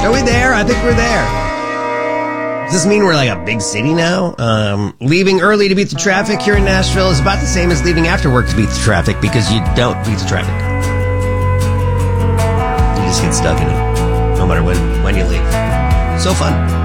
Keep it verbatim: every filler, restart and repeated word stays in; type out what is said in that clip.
Are we there? I think we're there. Does this mean we're like a big city now? Um, leaving early to beat the traffic here in Nashville is about the same as leaving after work to beat the traffic because you don't beat the traffic. You just get stuck in it, no matter when, when you leave. So fun.